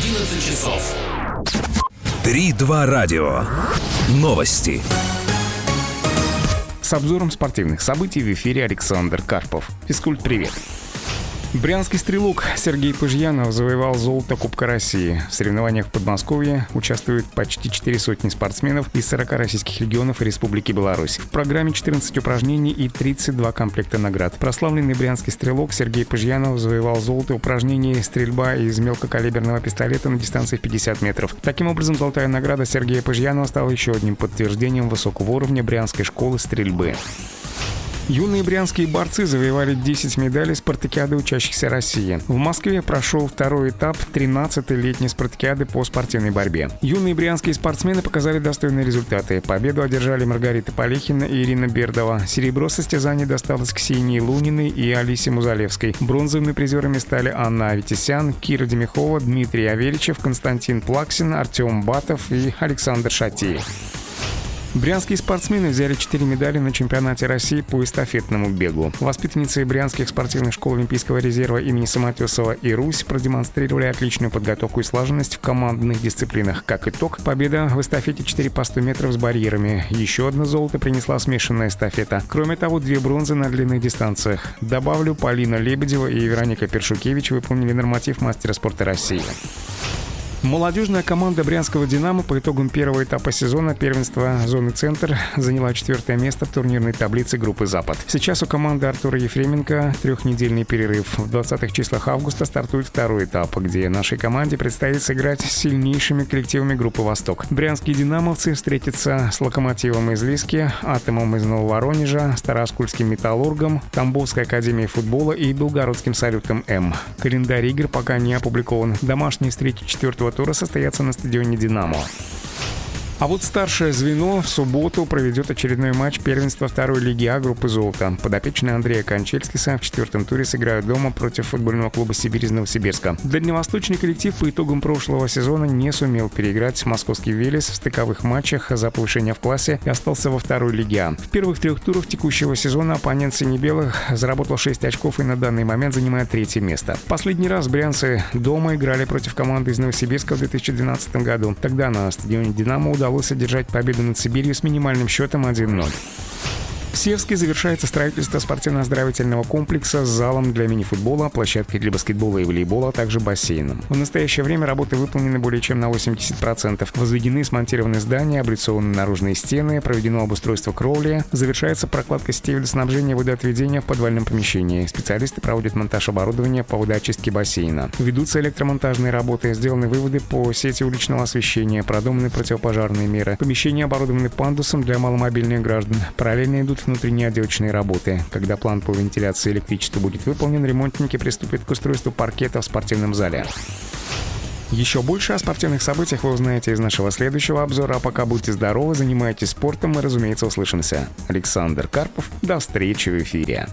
11 часов. 3-2 радио. Новости. С обзором спортивных событий в эфире Александр Карпов. Физкульт-привет. Брянский стрелок Сергей Пыжьянов завоевал золото Кубка России. В соревнованиях в Подмосковье участвуют почти 400 спортсменов из 40 российских регионов и Республики Беларусь. В программе 14 упражнений и 32 комплекта наград. Прославленный брянский стрелок Сергей Пыжьянов завоевал золото в упражнении «Стрельба из мелкокалиберного пистолета» на дистанции 50 метров. Таким образом, золотая награда Сергея Пыжьянова стала еще одним подтверждением высокого уровня брянской школы стрельбы. Юные брянские борцы завоевали 10 медалей спартакиады учащихся России. В Москве прошел второй этап 13-й летней спартакиады по спортивной борьбе. Юные брянские спортсмены показали достойные результаты. Победу одержали Маргарита Полехина и Ирина Бердова. Серебро состязаний досталось Ксении Луниной и Алисе Музалевской. Бронзовыми призерами стали Анна Аветисян, Кира Демихова, Дмитрий Аверичев, Константин Плаксин, Артем Батов и Александр Шатиев. Брянские спортсмены взяли 4 медали на чемпионате России по эстафетному бегу. Воспитанницы брянских спортивных школ Олимпийского резерва имени Самотесова и Русь продемонстрировали отличную подготовку и слаженность в командных дисциплинах. Как итог, победа в эстафете 4 по 100 метров с барьерами. Еще одно золото принесла смешанная эстафета. Кроме того, 2 бронзы на длинных дистанциях. Добавлю, Полина Лебедева и Вероника Першукевич выполнили норматив мастера спорта России. Молодежная команда брянского «Динамо» по итогам первого этапа сезона первенства зоны «Центр» заняла 4-е место в турнирной таблице группы «Запад». Сейчас у команды Артура Ефременко 3-недельный перерыв. В 20-х числах августа стартует второй этап, где нашей команде предстоит сыграть с сильнейшими коллективами группы «Восток». Брянские «Динамовцы» встретятся с «Локомотивом» из Лиски, «Атомом» из Нововоронежа, Старооскольским «Металлургом», Тамбовской академией футбола и Белгородским «Салютом М». Календарь игр пока не опубликован. Домашние встречи 4-го тура состоятся на стадионе «Динамо». А вот старшее звено в субботу проведет очередной матч первенства второй лиги А группы «Золото». Подопечные Андрея Кончельскиса в 4-м туре сыграют дома против футбольного клуба «Сибирь» из Новосибирска. Дальневосточный коллектив по итогам прошлого сезона не сумел переиграть московский «Велес» в стыковых матчах за повышение в классе и остался во второй лиге А. В первых 3 турах текущего сезона оппонент «Сине-белых» заработал 6 очков и на данный момент занимает 3-е место. Последний раз брянцы дома играли против команды из Новосибирска в 2012 году. Тогда на стадионе «Динамо» удалось одержать победу над Сибирью с минимальным счетом 1-0. В Севске завершается строительство спортивно-оздоровительного комплекса с залом для мини-футбола, площадкой для баскетбола и волейбола, а также бассейном. В настоящее время работы выполнены более чем на 80%. Возведены и смонтированы здания, облицованы наружные стены, проведено обустройство кровли, завершается прокладка сетей водоснабжения и водоотведения в подвальном помещении. Специалисты проводят монтаж оборудования по водоочистке бассейна. Ведутся электромонтажные работы, сделаны выводы по сети уличного освещения, продуманы противопожарные меры. Помещения оборудованы пандусом для маломобильных граждан. Параллельно идут внутренние отделочные работы. Когда план по вентиляции и электричеству будет выполнен, ремонтники приступят к устройству паркета в спортивном зале. Еще больше о спортивных событиях вы узнаете из нашего следующего обзора. А пока будьте здоровы, занимайтесь спортом и, разумеется, услышимся. Александр Карпов. До встречи в эфире.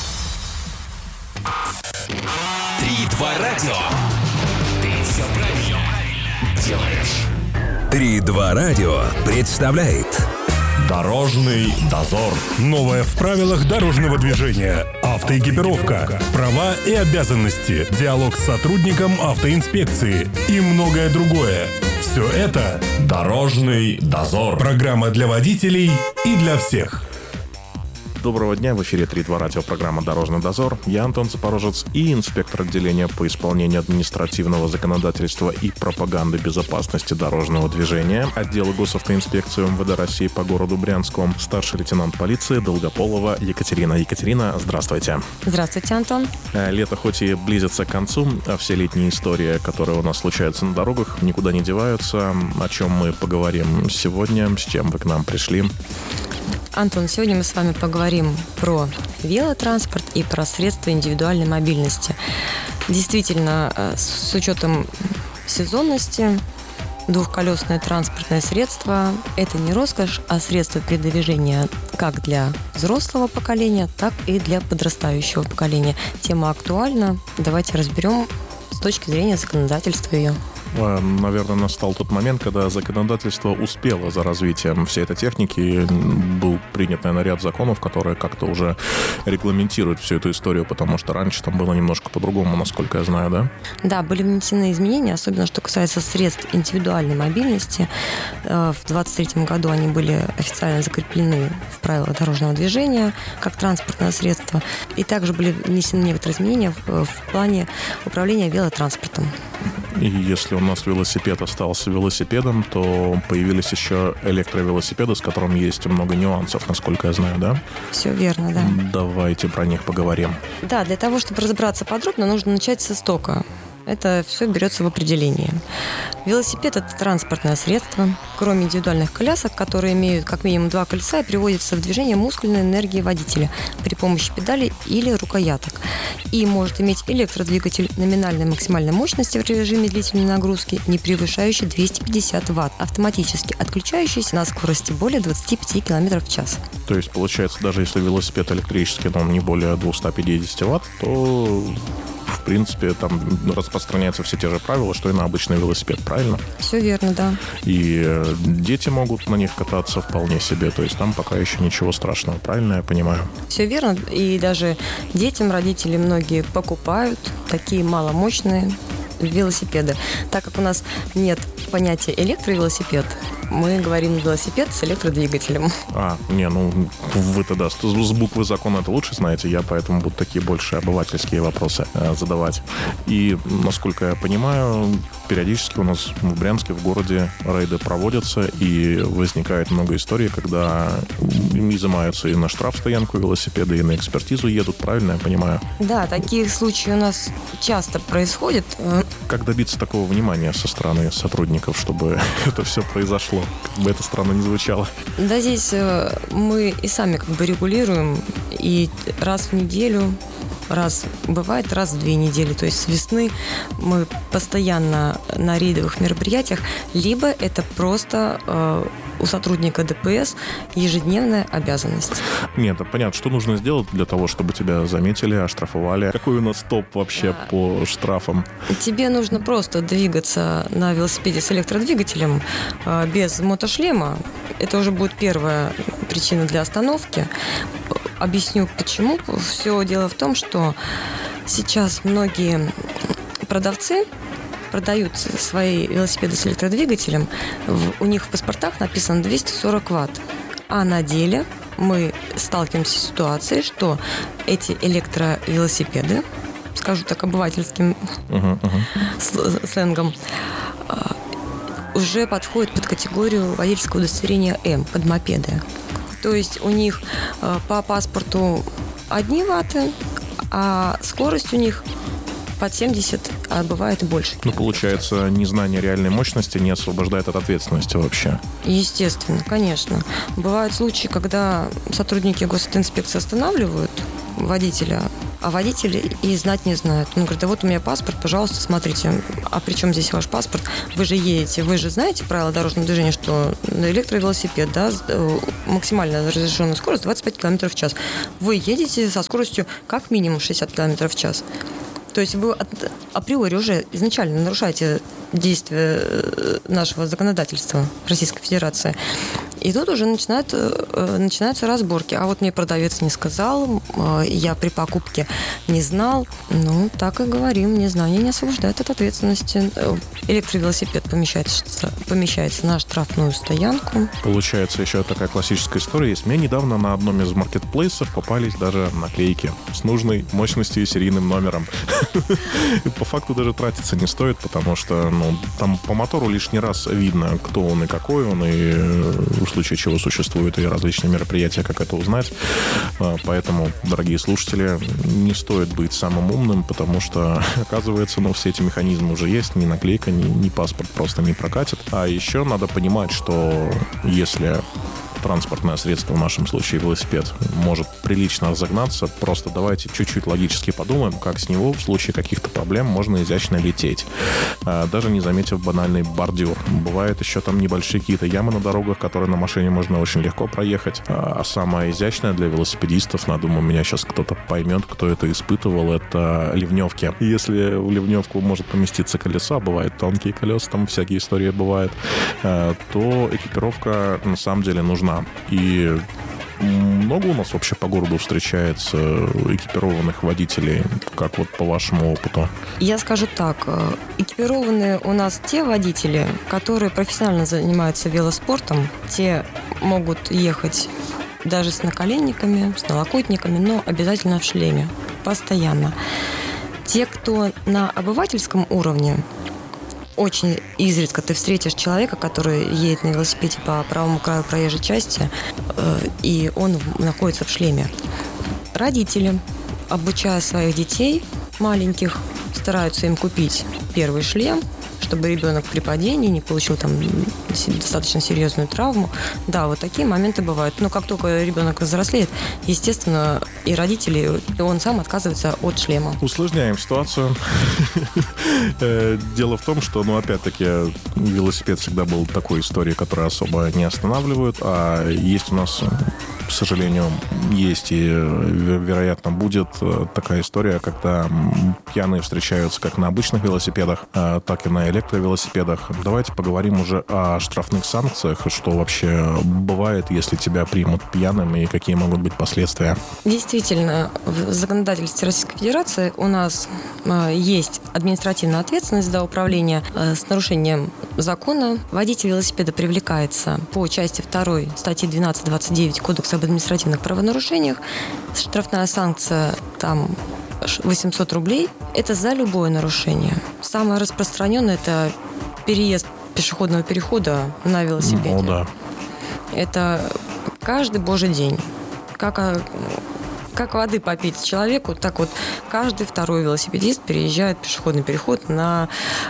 3-2 радио. Ты все правильно делаешь. 3-2 радио представляет Дорожный дозор. Новое в правилах дорожного движения. Автоэкипировка. Права и обязанности. Диалог с сотрудником автоинспекции. И многое другое. Все это Дорожный дозор. Программа для водителей и для всех. Доброго дня, в эфире 3-2 радио, программа «Дорожный дозор». Я Антон Запорожец и инспектор отделения по исполнению административного законодательства и пропаганды безопасности дорожного движения отдела госавтоинспекции МВД России по городу Брянску, старший лейтенант полиции Долгополова Екатерина. Екатерина, здравствуйте. Здравствуйте, Антон. Лето хоть и близится к концу, а все летние истории, которые у нас случаются на дорогах, никуда не деваются. О чем мы поговорим сегодня, с чем вы к нам пришли? Антон, сегодня мы с вами поговорим про велотранспорт и про средства индивидуальной мобильности. Действительно, с учетом сезонности, двухколесное транспортное средство – это не роскошь, а средство передвижения как для взрослого поколения, так и для подрастающего поколения. Тема актуальна. Давайте разберем с точки зрения законодательства ее. Наверное, настал тот момент, когда законодательство успело за развитием всей этой техники. И был принят, наверное, ряд законов, которые как-то уже регламентируют всю эту историю, потому что раньше там было немножко по-другому, насколько я знаю, да? Да, были внесены изменения, особенно что касается средств индивидуальной мобильности. В 2023 году они были официально закреплены в правилах дорожного движения как транспортное средство. И также были внесены некоторые изменения в плане управления велотранспортом. И если у нас велосипед остался велосипедом, то появились еще электровелосипеды, с которыми есть много нюансов, насколько я знаю, да? Все верно, да. Давайте про них поговорим. Да, для того, чтобы разобраться подробно, нужно начать с истока. Это все берется в определении. Велосипед – это транспортное средство, кроме индивидуальных колясок, которые имеют как минимум 2 колеса и приводятся в движение мускульной энергии водителя при помощи педалей или рукояток. И может иметь электродвигатель номинальной максимальной мощности в режиме длительной нагрузки, не превышающий 250 Вт, автоматически отключающийся на скорости более 25 км в час. То есть, получается, даже если велосипед электрический, но он не более 250 Вт, то... В принципе, там распространяются все те же правила, что и на обычный велосипед, правильно? Все верно, да. И дети могут на них кататься вполне себе, то есть там пока еще ничего страшного, правильно я понимаю? Все верно, и даже детям родители многие покупают такие маломощные велосипеды. Так как у нас нет понятия электровелосипед, мы говорим велосипед с электродвигателем. Вы тогда с буквы закона это лучше знаете, я поэтому буду такие больше обывательские вопросы задавать. И, насколько я понимаю, периодически у нас в Брянске, в городе рейды проводятся, и возникает много историй, когда изымаются и на штрафстоянку велосипеды, и на экспертизу едут, правильно я понимаю? Да, такие случаи у нас часто происходят. Как добиться такого внимания со стороны сотрудников, чтобы это все произошло? Как бы это странно не звучало. Да, здесь мы и сами как бы регулируем, и раз в неделю, бывает раз в 2 недели. То есть с весны мы постоянно на рейдовых мероприятиях, либо это просто у сотрудника ДПС ежедневная обязанность. Нет, понятно, что нужно сделать для того, чтобы тебя заметили, оштрафовали. Какой у нас топ вообще по штрафам? Тебе нужно просто двигаться на велосипеде с электродвигателем без мотошлема. Это уже будет первая причина для остановки. Объясню, почему. Все дело в том, что сейчас многие продавцы продают свои велосипеды с электродвигателем. У них в паспортах написано 240 Вт. А на деле мы сталкиваемся с ситуацией, что эти электровелосипеды, скажу так обывательским сленгом, уже подходят под категорию водительского удостоверения М, под мопеды. То есть у них по паспорту 1 Вт, а скорость у них под 70, а бывает и больше. Получается, незнание реальной мощности не освобождает от ответственности вообще. Естественно, конечно. Бывают случаи, когда сотрудники госинспекции останавливают водителя, а водитель и знать не знает. Он говорит: да вот у меня паспорт, пожалуйста, смотрите. А при чем здесь ваш паспорт? Вы же едете, вы же знаете правила дорожного движения, что на электровелосипед, да, максимальная разрешенная скорость 25 км в час. Вы едете со скоростью как минимум 60 км в час. То есть вы априори уже изначально нарушаете действия нашего законодательства Российской Федерации. И тут уже начинаются разборки. А вот мне продавец не сказал, я при покупке не знал. Так и говорим, незнание не освобождает от ответственности. Электровелосипед помещается на штрафную стоянку. Получается, еще такая классическая история есть. Мне недавно на одном из маркетплейсов попались даже наклейки с нужной мощностью и серийным номером. По факту даже тратиться не стоит, потому что там по мотору лишний раз видно, кто он и какой он, и в случае чего существуют и различные мероприятия, как это узнать. Поэтому, дорогие слушатели, не стоит быть самым умным, потому что, оказывается, все эти механизмы уже есть, ни наклейка, ни паспорт просто не прокатит. А еще надо понимать, что если транспортное средство, в нашем случае велосипед, может прилично разогнаться, просто давайте чуть-чуть логически подумаем, как с него в случае каких-то проблем можно изящно лететь, даже не заметив банальный бордюр. Бывает еще там небольшие какие-то ямы на дорогах, которые на машине можно очень легко проехать. А самое изящное для велосипедистов, думаю, меня сейчас кто-то поймет, кто это испытывал, это ливневки. Если в ливневку может поместиться колеса, бывают тонкие колеса, там всякие истории бывают, то экипировка на самом деле нужна. И много у нас вообще по городу встречается экипированных водителей, как вот по вашему опыту? Я скажу так. Экипированные у нас те водители, которые профессионально занимаются велоспортом. Те могут ехать даже с наколенниками, с налокотниками, но обязательно в шлеме. Постоянно. Те, кто на обывательском уровне, очень изредка ты встретишь человека, который едет на велосипеде по правому краю проезжей части, и он находится в шлеме. Родители, обучая своих детей маленьких, стараются им купить первый шлем, чтобы ребенок при падении не получил там достаточно серьезную травму. Да, вот такие моменты бывают. Но как только ребенок взрослеет, естественно, и родители, и он сам отказывается от шлема. Усложняем ситуацию. Дело в том, что, опять-таки, велосипед всегда был такой историей, которая особо не останавливают, а есть у нас, к сожалению, есть и, вероятно, будет такая история, когда пьяные встречаются как на обычных велосипедах, так и на электровелосипедах. Давайте поговорим уже о штрафных санкциях, что вообще бывает, если тебя примут пьяным, и какие могут быть последствия. Действительно, в законодательстве Российской Федерации у нас есть административная ответственность за управление с нарушением закона. Водитель велосипеда привлекается по части 2 статьи 12.29 Кодекса об административных правонарушениях. Штрафная санкция там 800 рублей. Это за любое нарушение. Самое распространенное – это переезд пешеходного перехода на велосипеде. О, да. Это каждый божий день. Как воды попить человеку, так вот каждый второй велосипедист переезжает пешеходный переход на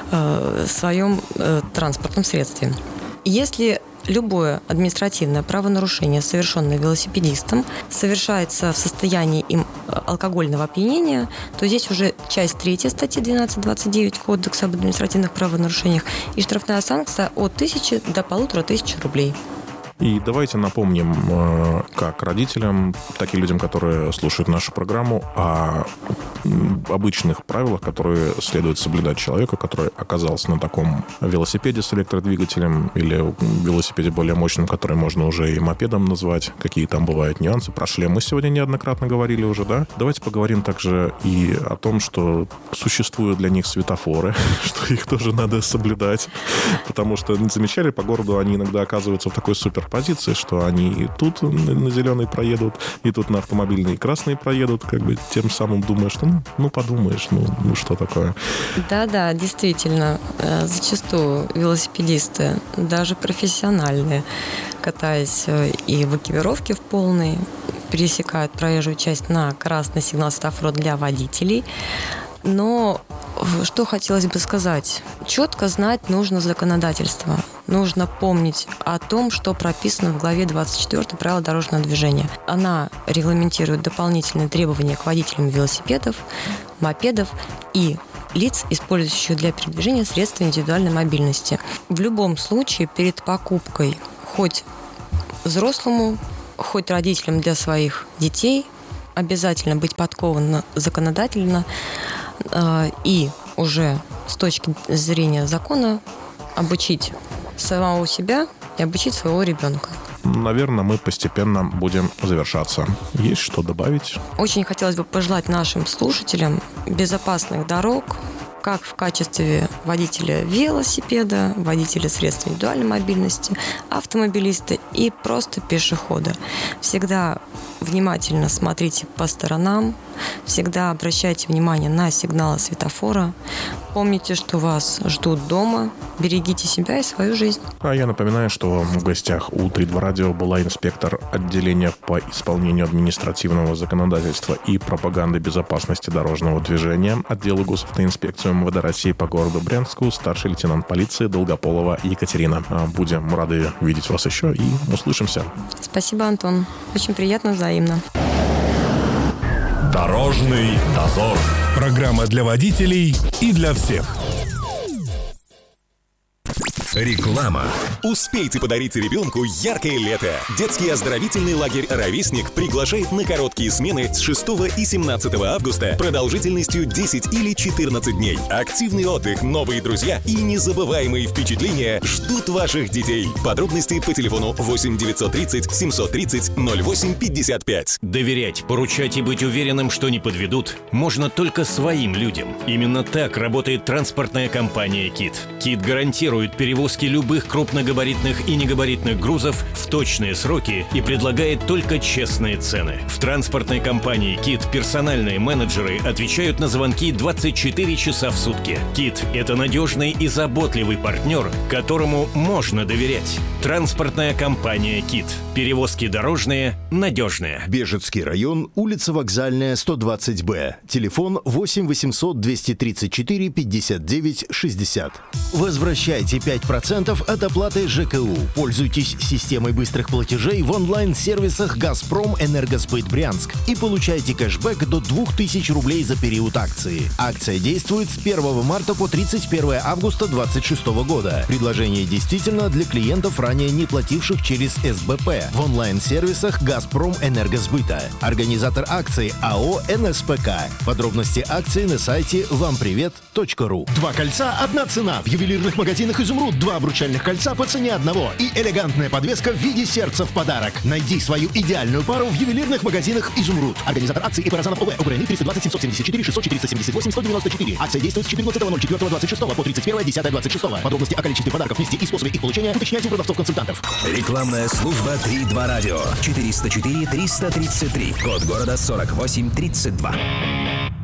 своем транспортном средстве. Если любое административное правонарушение, совершенное велосипедистом, совершается в состоянии им алкогольного опьянения, то здесь уже часть 3 статьи 12.29 Кодекса об административных правонарушениях и штрафная санкция от 1000 до 1500 рублей. И давайте напомним как родителям, так и людям, которые слушают нашу программу, о обычных правилах, которые следует соблюдать человеку, который оказался на таком велосипеде с электродвигателем или велосипеде более мощном, который можно уже и мопедом назвать. Какие там бывают нюансы. Про шлем мы сегодня неоднократно говорили уже, да? Давайте поговорим также и о том, что существуют для них светофоры, что их тоже надо соблюдать. Потому что, не замечали, по городу они иногда оказываются в такой суперпозиции, что они и тут на зеленый проедут, и тут на автомобильный красный проедут, как бы тем самым думая, что подумаешь, что такое. Да, действительно, зачастую велосипедисты, даже профессиональные, катаясь и в экипировке в полной, пересекают проезжую часть на красный сигнал светофора для водителей. Но что хотелось бы сказать? Четко знать нужно законодательство. Нужно помнить о том, что прописано в главе 24 правил дорожного движения. Она регламентирует дополнительные требования к водителям велосипедов, мопедов и лиц, использующих для передвижения средства индивидуальной мобильности. В любом случае, перед покупкой хоть взрослому, хоть родителям для своих детей обязательно быть подкованным законодательно и уже с точки зрения закона обучить самого себя и обучить своего ребенка. Наверное, мы постепенно будем завершаться. Есть что добавить? Очень хотелось бы пожелать нашим слушателям безопасных дорог, как в качестве водителя велосипеда, водителя средств индивидуальной мобильности, автомобилиста и просто пешехода. Всегда внимательно смотрите по сторонам, всегда обращайте внимание на сигналы светофора, помните, что вас ждут дома, берегите себя и свою жизнь. А я напоминаю, что в гостях у 3-2 радио была инспектор отделения по исполнению административного законодательства и пропаганды безопасности дорожного движения отдела госавтоинспекции МВД России по городу Брянску, старший лейтенант полиции Долгополова Екатерина. Будем рады видеть вас еще и услышимся. Спасибо, Антон. Очень приятно, взаимно. Дорожный дозор. Программа для водителей и для всех. Реклама. Успейте подарить ребенку яркое лето. Детский оздоровительный лагерь «Ровесник» приглашает на короткие смены с 6 и 17 августа продолжительностью 10 или 14 дней. Активный отдых, новые друзья и незабываемые впечатления ждут ваших детей. Подробности по телефону 8 930 730 08 55. Доверять, поручать и быть уверенным, что не подведут, можно только своим людям. Именно так работает транспортная компания «КИТ». «КИТ» гарантирует перевозки любых крупногабаритных и негабаритных грузов в точные сроки и предлагает только честные цены. В транспортной компании «КИТ» персональные менеджеры отвечают на звонки 24 часа в сутки. «КИТ» — это надежный и заботливый партнер, которому можно доверять. Транспортная компания «КИТ». Перевозки дорожные, надежные. Бежецкий район, улица Вокзальная, 120Б. Телефон 8 800 234 59 60. Возвращайте 5% от оплаты ЖКУ. Пользуйтесь системой быстрых платежей в онлайн-сервисах «Газпром Энергосбыт Брянск» и получайте кэшбэк до 2000 рублей за период акции. Акция действует с 1 марта по 31 августа 2026 года. Предложение действительно для клиентов, ранее не плативших через СБП в онлайн-сервисах «Газпром Энергосбыта». Организатор акции АО «НСПК». Подробности акции на сайте вампривет.ру. 2 кольца, одна цена. В ювелирных магазинах «Изумруд» 2 обручальных кольца по цене одного и элегантная подвеска в виде сердца в подарок. Найди свою идеальную пару в ювелирных магазинах «Изумруд». Организатор акции ИП «Розанов ОВ». УГРНИ 320 774 600 478 194. Акция действует с 14.04.26 по 31.10.26. Подробности о количестве подарков, месте и способе их получения уточняйте у продавцов-консультантов. Рекламная служба 3-2 радио. 404 333. Код города 4832.